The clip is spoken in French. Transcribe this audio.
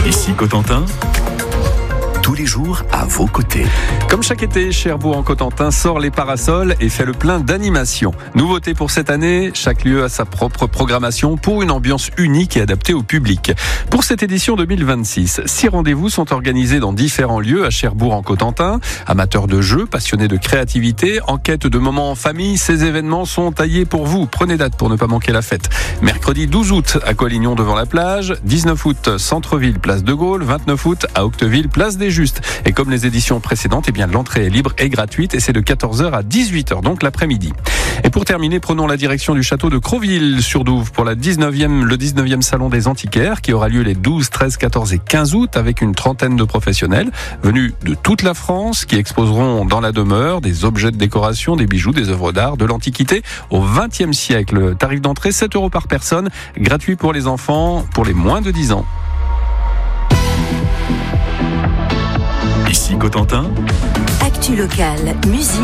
Ici Cotentin, tous les jours à vos côtés. Comme chaque été, Cherbourg-en-Cotentin sort les parasols et fait le plein d'animations. Nouveauté pour cette année, chaque lieu a sa propre programmation pour une ambiance unique et adaptée au public. Pour cette édition 2026, 6 rendez-vous sont organisés dans différents lieux à Cherbourg-en-Cotentin. Amateurs de jeux, passionnés de créativité, en quête de moments en famille, ces événements sont taillés pour vous. Prenez date pour ne pas manquer la fête. Mercredi 12 août à Collignon devant la plage, 19 août Centre-Ville, place de Gaulle, 29 août à Octeville, place des Justes. Et comme les éditions précédentes, l'entrée est libre et gratuite et c'est de 14h à 18h, donc l'après-midi. Et pour terminer, prenons la direction du château de Crosville-sur-Douve pour le 19e salon des antiquaires qui aura lieu les 12, 13, 14 et 15 août avec une trentaine de professionnels venus de toute la France qui exposeront dans la demeure des objets de décoration, des bijoux, des œuvres d'art, de l'Antiquité au XXe siècle. Tarif d'entrée 7 € par personne, gratuit pour les enfants pour les moins de 10 ans. Ici Cotentin, Actu locale, musique.